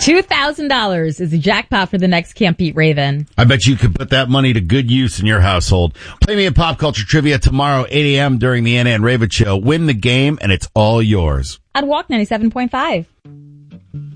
$2,000 is the jackpot for the next Can't Beat Raven. I bet you could put that money to good use in your household. Play me a pop culture trivia tomorrow, 8 a.m. during the Anna and Raven show. Win the game, and it's all yours. I'd walk 97.5.